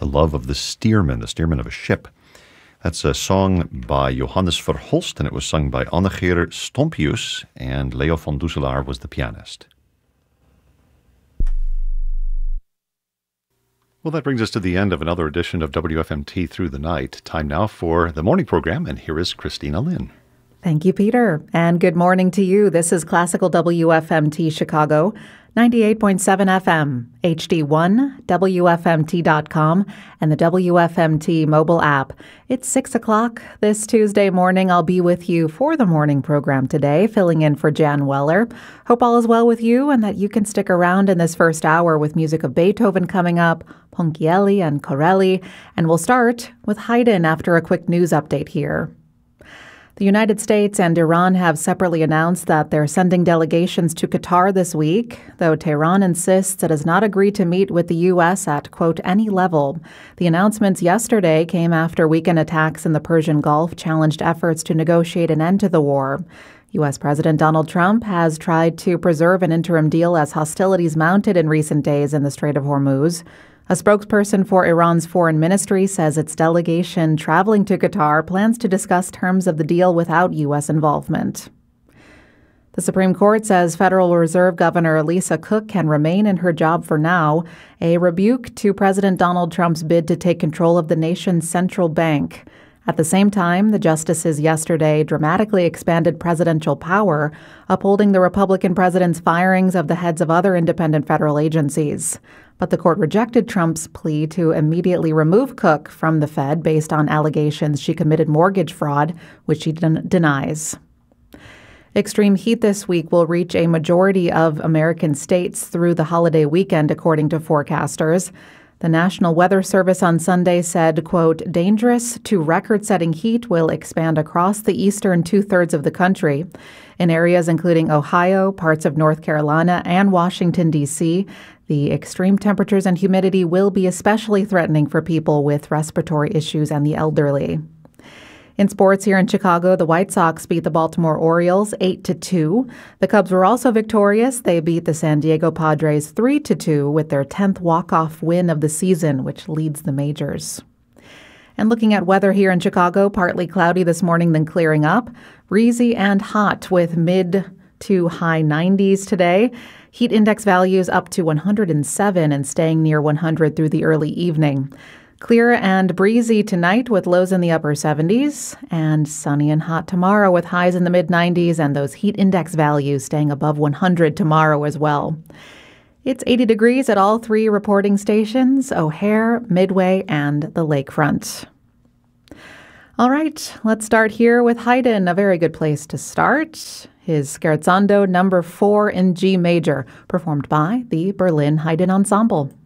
The Love of the steerman of a ship. That's a song by Johannes Verhulst, and it was sung by Annegeer Stompius, and Leo van Doeselaar was the pianist. Well, that brings us to the end of another edition of WFMT Through the Night. Time now for the morning program, and here is Christina Lynn. Thank you, Peter, and good morning to you. This is Classical WFMT Chicago, 98.7 FM, HD1, WFMT.com, and the WFMT mobile app. It's 6 o'clock this Tuesday morning. I'll be with you for the morning program today, filling in for Jan Weller. Hope all is well with you and that you can stick around in this first hour with music of Beethoven coming up, Ponchielli and Corelli, and we'll start with Haydn after a quick news update here. The United States and Iran have separately announced that they're sending delegations to Qatar this week, though Tehran insists it has not agreed to meet with the U.S. at, quote, any level. The announcements yesterday came after weekend attacks in the Persian Gulf challenged efforts to negotiate an end to the war. U.S. President Donald Trump has tried to preserve an interim deal as hostilities mounted in recent days in the Strait of Hormuz. A spokesperson for Iran's foreign ministry says its delegation traveling to Qatar plans to discuss terms of the deal without U.S. involvement. The Supreme Court says Federal Reserve Governor Lisa Cook can remain in her job for now, a rebuke to President Donald Trump's bid to take control of the nation's central bank. At the same time, the justices yesterday dramatically expanded presidential power, upholding the Republican president's firings of the heads of other independent federal agencies. But the court rejected Trump's plea to immediately remove Cook from the Fed based on allegations she committed mortgage fraud, which she denies. Extreme heat this week will reach a majority of American states through the holiday weekend, according to forecasters. The National Weather Service on Sunday said, quote, dangerous to record-setting heat will expand across the eastern two-thirds of the country. In areas including Ohio, parts of North Carolina, and Washington, D.C., the extreme temperatures and humidity will be especially threatening for people with respiratory issues and the elderly. In sports here in Chicago, the White Sox beat the Baltimore Orioles 8-2. The Cubs were also victorious. They beat the San Diego Padres 3-2 with their 10th walk-off win of the season, which leads the majors. And looking at weather here in Chicago, partly cloudy this morning, then clearing up. Breezy and hot with mid to high 90s today. Heat index values up to 107 and staying near 100 through the early evening. Clear and breezy tonight with lows in the upper 70s, and sunny and hot tomorrow with highs in the mid-90s and those heat index values staying above 100 tomorrow as well. It's 80 degrees at all three reporting stations, O'Hare, Midway, and the Lakefront. All right, let's start here with Haydn, a very good place to start. His Scherzando No. 4 in G major, performed by the Berlin Haydn Ensemble.